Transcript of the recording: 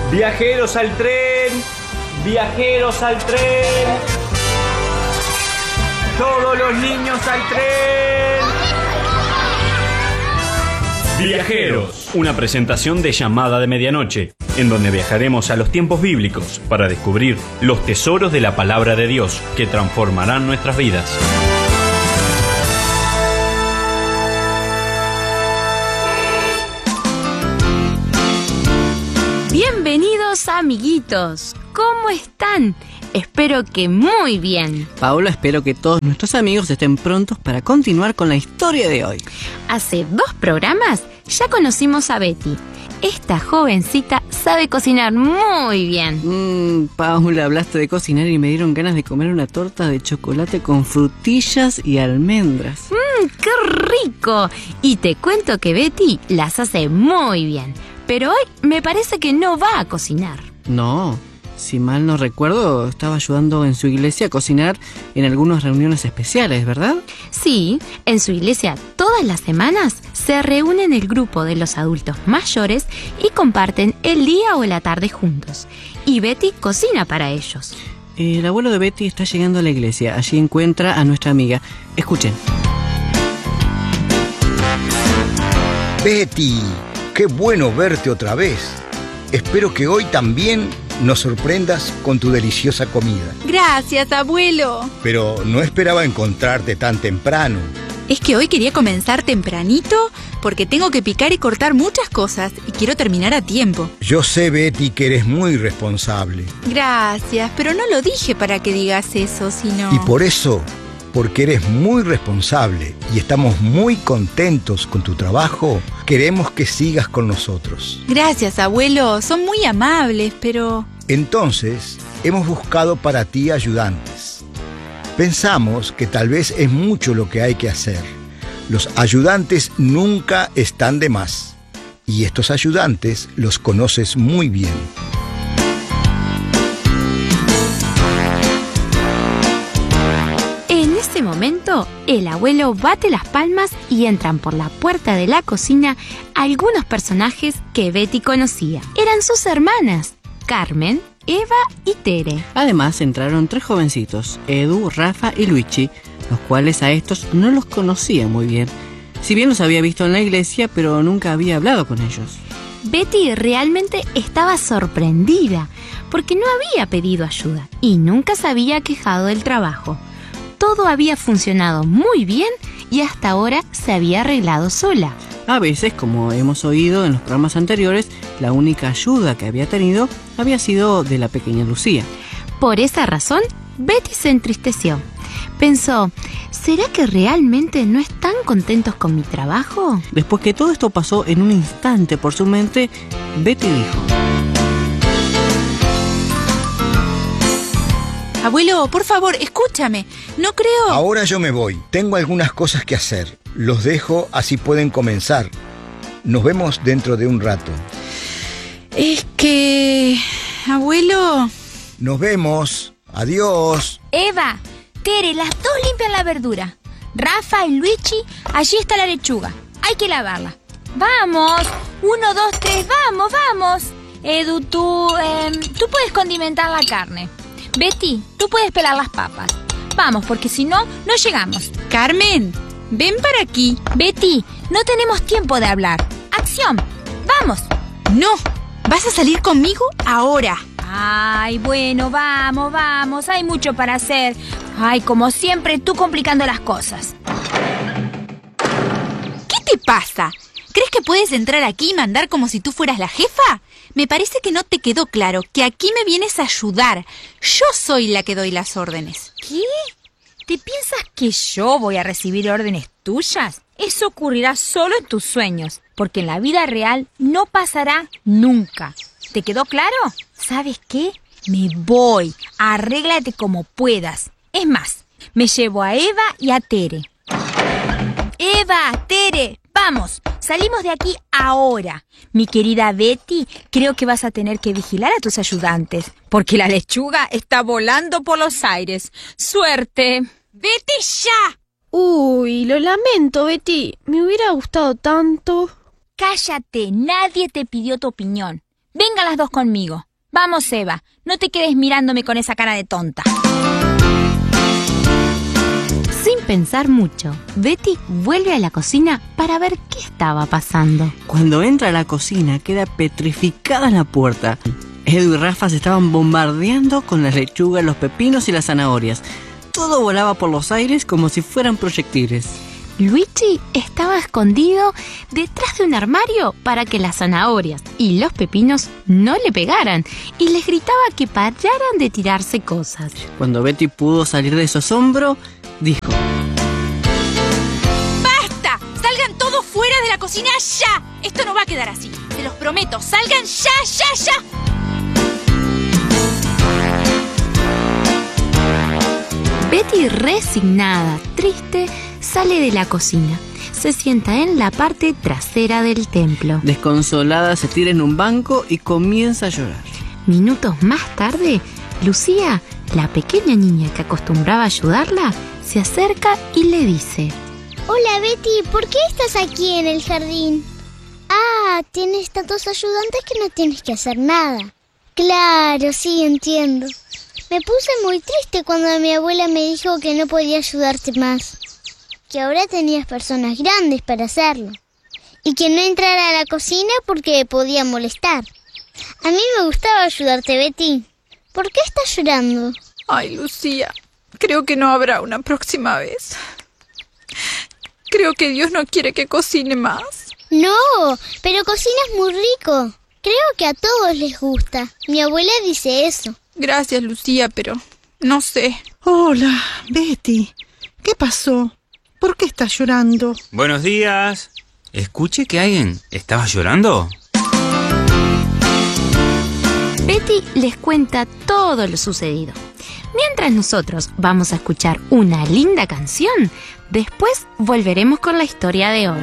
Viajeros al tren, viajeros al tren. Todos los niños al tren. Viajeros, una presentación de Llamada de Medianoche, en donde viajaremos a los tiempos bíblicos para descubrir los tesoros de la palabra de Dios que transformarán nuestras vidas. Bienvenidos, amiguitos. ¿Cómo están? Espero que muy bien. Paola, espero que todos nuestros amigos estén prontos para continuar con la historia de hoy. Hace 2 programas ya conocimos a Betty. Esta jovencita sabe cocinar muy bien. Paola, hablaste de cocinar y me dieron ganas de comer una torta de chocolate con frutillas y almendras. ¡Qué rico! Y te cuento que Betty las hace muy bien. Pero hoy me parece que no va a cocinar. No, si mal no recuerdo, estaba ayudando en su iglesia a cocinar en algunas reuniones especiales, ¿verdad? Sí, en su iglesia todas las semanas se reúnen el grupo de los adultos mayores y comparten el día o la tarde juntos. Y Betty cocina para ellos. El abuelo de Betty está llegando a la iglesia. Allí encuentra a nuestra amiga. Escuchen. Betty, qué bueno verte otra vez. Espero que hoy también nos sorprendas con tu deliciosa comida. Gracias, abuelo. Pero no esperaba encontrarte tan temprano. Es que hoy quería comenzar tempranito porque tengo que picar y cortar muchas cosas y quiero terminar a tiempo. Yo sé, Betty, que eres muy responsable. Gracias, pero no lo dije para que digas eso, sino... Y por eso, porque eres muy responsable y estamos muy contentos con tu trabajo, queremos que sigas con nosotros. Gracias, abuelo. Son muy amables, pero... Entonces, hemos buscado para ti ayudantes. Pensamos que tal vez es mucho lo que hay que hacer. Los ayudantes nunca están de más. Y estos ayudantes los conoces muy bien. En ese momento, el abuelo bate las palmas y entran por la puerta de la cocina algunos personajes que Betty conocía. Eran sus hermanas, Carmen, Eva y Tere. Además entraron 3 jovencitos, Edu, Rafa y Luigi, los cuales a estos no los conocía muy bien. Si bien los había visto en la iglesia, pero nunca había hablado con ellos. Betty realmente estaba sorprendida porque no había pedido ayuda y nunca se había quejado del trabajo. Todo había funcionado muy bien y hasta ahora se había arreglado sola. A veces, como hemos oído en los programas anteriores, la única ayuda que había tenido había sido de la pequeña Lucía. Por esa razón, Betty se entristeció. Pensó, ¿será que realmente no están contentos con mi trabajo? Después que todo esto pasó en un instante por su mente, Betty dijo: Abuelo, por favor, escúchame. No creo... Ahora yo me voy. Tengo algunas cosas que hacer. Los dejo, así pueden comenzar. Nos vemos dentro de un rato. Es que... Abuelo... Nos vemos. Adiós. Eva, Tere, las 2 limpian la verdura. Rafa y Luigi, allí está la lechuga. Hay que lavarla. Vamos. 1, 2, 3, vamos, vamos. Edu, tú puedes condimentar la carne. Betty, tú puedes pelar las papas. Vamos, porque si no, no llegamos. Carmen, ven para aquí. Betty, no tenemos tiempo de hablar. ¡Acción! ¡Vamos! No, vas a salir conmigo ahora. Ay, bueno, vamos. Hay mucho para hacer. Ay, como siempre, tú complicando las cosas. ¿Qué te pasa? ¿Crees que puedes entrar aquí y mandar como si tú fueras la jefa? Me parece que no te quedó claro que aquí me vienes a ayudar. Yo soy la que doy las órdenes. ¿Qué? ¿Te piensas que yo voy a recibir órdenes tuyas? Eso ocurrirá solo en tus sueños, porque en la vida real no pasará nunca. ¿Te quedó claro? ¿Sabes qué? Me voy. Arréglate como puedas. Es más, me llevo a Eva y a Tere. Eva, Tere, vamos, salimos de aquí ahora. Mi querida Betty, creo que vas a tener que vigilar a tus ayudantes, porque la lechuga está volando por los aires. ¡Suerte! ¡Vete ya! Uy, lo lamento, Betty. Me hubiera gustado tanto. Cállate, nadie te pidió tu opinión. Vengan las dos conmigo. Vamos, Eva, no te quedes mirándome con esa cara de tonta. Sin pensar mucho, Betty vuelve a la cocina para ver qué estaba pasando. Cuando entra a la cocina, queda petrificada en la puerta. Edu y Rafa se estaban bombardeando con las lechugas, los pepinos y las zanahorias. Todo volaba por los aires como si fueran proyectiles. Luigi estaba escondido detrás de un armario para que las zanahorias y los pepinos no le pegaran y les gritaba que pararan de tirarse cosas. Cuando Betty pudo salir de su asombro, dijo: ¡Basta! ¡Salgan todos fuera de la cocina ya! Esto no va a quedar así. Se los prometo. ¡Salgan ya! Betty, resignada, triste, sale de la cocina. Se sienta en la parte trasera del templo. Desconsolada, se tira en un banco y comienza a llorar. Minutos más tarde, Lucía, la pequeña niña que acostumbraba a ayudarla, se acerca y le dice: Hola Betty, ¿por qué estás aquí en el jardín? Ah, tienes tantos ayudantes que no tienes que hacer nada. Claro, sí, entiendo. Me puse muy triste cuando mi abuela me dijo que no podía ayudarte más. Que ahora tenías personas grandes para hacerlo. Y que no entrara a la cocina porque podía molestar. A mí me gustaba ayudarte, Betty. ¿Por qué estás llorando? Ay, Lucía, creo que no habrá una próxima vez. Creo que Dios no quiere que cocine más. No, pero cocinas muy rico. Creo que a todos les gusta. Mi abuela dice eso. Gracias, Lucía, pero no sé. Hola, Betty. ¿Qué pasó? ¿Por qué estás llorando? Buenos días. Escuché que alguien estaba llorando. Betty les cuenta todo lo sucedido. Mientras nosotros vamos a escuchar una linda canción, después volveremos con la historia de hoy.